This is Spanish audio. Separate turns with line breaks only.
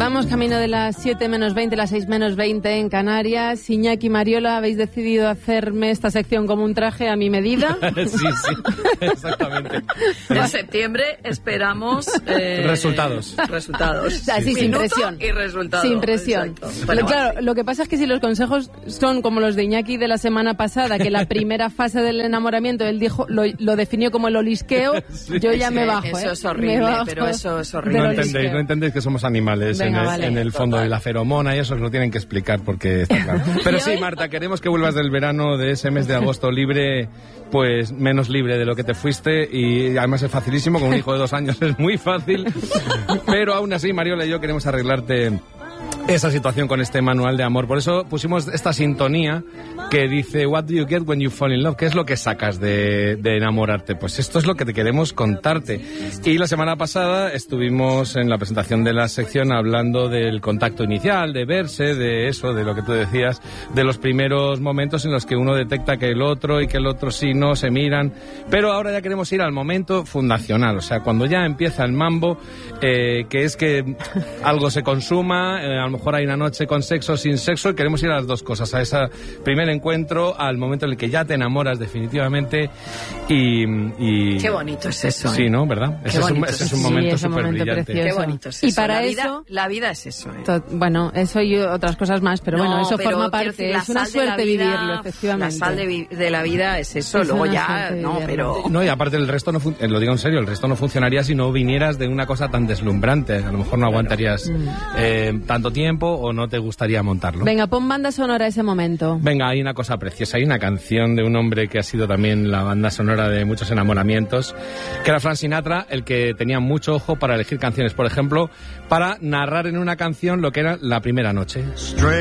Vamos camino de las 7 menos 20, las 6 menos 20 en Canarias. Iñaki y Mariola, habéis decidido hacerme esta sección como un traje a mi medida.
Sí, exactamente.
En septiembre esperamos
resultados.
Sí, sin presión.
Y resultados.
Sin presión.
Bueno,
claro, lo que pasa es que si los consejos son como los de Iñaki de la semana pasada, que la primera fase del enamoramiento él dijo, lo definió como el olisqueo, sí, yo ya me bajo.
Eso es horrible, pero eso es horrible.
No entendéis que somos animales. Venga, en el fondo de la feromona y eso os lo tienen que explicar porque está claro. Pero sí, Marta, queremos que vuelvas del verano, de ese mes de agosto libre, pues menos libre de lo que te fuiste, y además es facilísimo, con un hijo de 2 años es muy fácil, pero aún así Mariola y yo queremos arreglarte esa situación con este manual de amor. Por eso pusimos esta sintonía que dice What do you get when you fall in love? ¿Qué es lo que sacas de enamorarte? Pues esto es lo que te queremos contarte. Y la semana pasada estuvimos en la presentación de la sección hablando del contacto inicial, de verse, de eso, de lo que tú decías, de los primeros momentos en los que uno detecta que el otro y que el otro sí no se miran. Pero ahora ya queremos ir al momento fundacional, o sea, cuando ya empieza el mambo, que es que algo se consuma, a lo mejor hay una noche con sexo, sin sexo, y queremos ir a las dos cosas, a ese primer encuentro, al momento en el que ya te enamoras definitivamente y...
Qué bonito es eso.
Sí, ¿no? ¿Verdad? Ese es un momento súper brillante.
Qué bonito es eso.
Y para eso...
La vida es eso.
Bueno, eso y otras cosas más, pero bueno, eso forma parte. Es una suerte vivirlo, efectivamente.
La sal de la vida es eso, luego ya, no, pero...
No, y aparte el resto, lo digo en serio, el resto no funcionaría si no vinieras de una cosa tan deslumbrante. A lo mejor no aguantarías tanto tiempo o no te gustaría montarlo.
Venga, pon banda sonora a ese momento.
Venga, hay una cosa preciosa, hay una canción de un hombre que ha sido también la banda sonora de muchos enamoramientos, que era Frank Sinatra, el que tenía mucho ojo para elegir canciones, por ejemplo, para narrar en una canción lo que era la primera noche.